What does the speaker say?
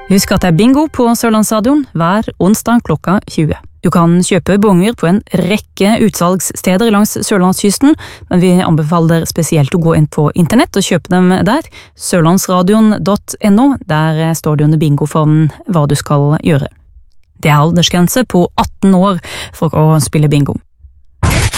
Husk at det bingo på Sørlandsradion hver onsdag klokka 20. Du kan kjøpe bonger på en rekke utsalgssteder langs Sørlandskysten, men vi anbefaler spesielt å gå inn på internett og kjøpe dem der. Sørlandsradion.no, der står det under bingofonden hva du skal gjøre. Det er aldersgrense på 18 år for å spille bingo.